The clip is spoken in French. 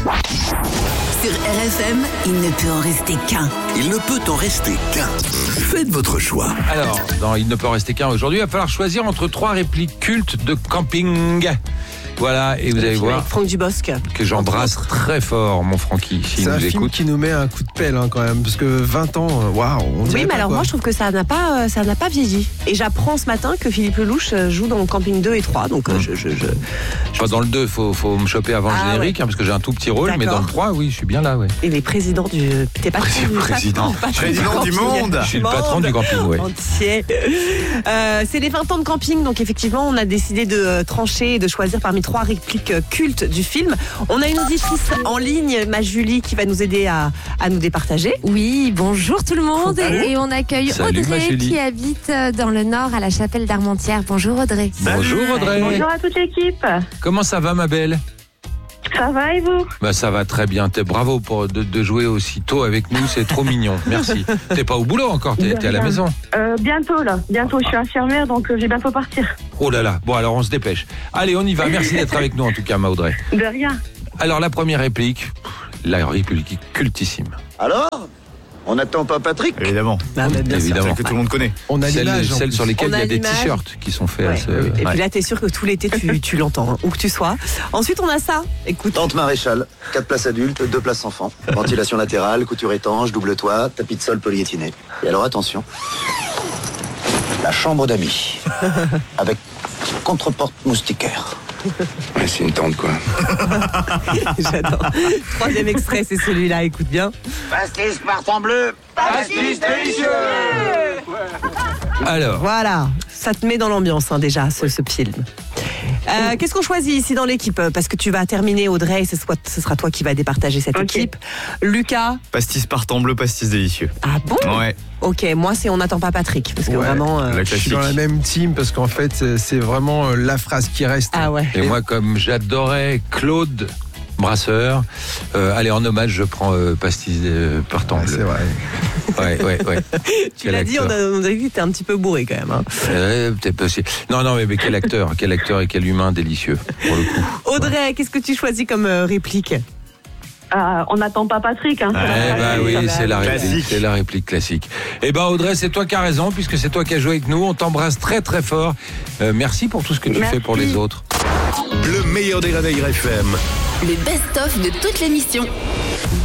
Sur RFM, il ne peut en rester qu'un. Il ne peut en rester qu'un. Faites votre choix. Alors, dans Il ne peut en rester qu'un aujourd'hui, il va falloir choisir entre 3 répliques cultes de camping. Voilà, et vous allez voir Franck Dubosc. que j'embrasse très fort mon Francky, s'il C'est un nous film écoute. qui nous met un coup de pelle quand même, parce que 20 ans, waouh, on dirait Oui, mais pas, alors quoi. moi je trouve que ça n'a pas vieilli. Et j'apprends ce matin que Philippe Lelouch joue dans Camping 2 et 3. Donc Pas dans le 2, faut me choper avant le générique, parce que j'ai un tout petit rôle, mais dans le 3, oui, je suis bien là, ouais. Il est président du... T'es pas Président du monde. Je suis le patron du camping, ouais. Entier. C'est les 20 ans de camping, donc effectivement on a décidé de trancher et de choisir parmi 3 répliques cultes du film. On a une auditrice en ligne, ma Julie, qui va nous aider à nous départager. Oui, bonjour tout le monde. Et on accueille Salut, ma Audrey Julie. qui habite dans le Nord à la Chapelle d'Armentières. Bonjour Audrey. Bonjour Audrey. Bonjour à toute l'équipe. Comment ça va ma belle? Ça va et vous? Bah ça va très bien, bravo de jouer aussitôt avec nous, c'est trop mignon, merci. T'es pas au boulot encore, t'es à la maison? Bientôt là, je suis infirmière donc je vais bientôt partir. Oh là là, bon alors on se dépêche. Allez, on y va, merci d'être avec nous en tout cas, ma Audrey. De rien. Alors la première réplique, la réplique cultissime. Alors, on n'attend pas Patrick? Évidemment. Bien Évidemment. Celle que tout le monde connaît. On a l'image. en Celle plus. sur lesquelles On il y a a des l'image. t-shirts qui sont faits à ce... Et Ouais. puis là, t'es sûr que tout l'été, tu l'entends, hein, où que tu sois. Ensuite, on a ça. Écoute. Tente maréchal, 4 places adultes, 2 places enfants. Ventilation latérale, couture étanche, double toit, tapis de sol polyéthiné. Et alors attention, la chambre d'amis, avec contre-porte moustiquaire. Ouais, c'est une tente, quoi. J'adore. 3e extrait, c'est celui-là, écoute bien. Pastis partant bleu. Pastis délicieux. Alors, Voilà, ça te met dans l'ambiance hein, déjà, ce film. Qu'est-ce qu'on choisit ici dans l'équipe? Parce que tu vas terminer, Audrey, ce sera toi qui vas départager cette Ok. équipe. Lucas. Pastis partant bleu, pastis délicieux. Ah bon? Ouais, Ok, moi c'est On n'attend pas Patrick. Parce que Ouais, vraiment. la Je suis classique. dans la même team parce qu'en fait, c'est vraiment la phrase qui reste. Ah ouais. et moi comme j'adorais Claude Brasseur, allez en hommage je prends Pastis partant Ouais, bleu. c'est vrai. Ouais. Tu l'as dit, on a dit que t'es un petit peu bourré quand même. Hein. Peut-être pas aussi. Non, mais quel acteur et quel humain délicieux, pour le coup. Audrey, qu'est-ce que tu choisis comme réplique? On n'attend pas Patrick. Hein. Eh ben oui, c'est la réplique, Classique. c'est la réplique classique. Eh ben Audrey, c'est toi qui as raison, puisque c'est toi qui as joué avec nous. On t'embrasse très très fort. Merci pour tout ce que tu Merci. fais pour les autres. Le meilleur des réveils RFM. Le best-of de toute l'émission.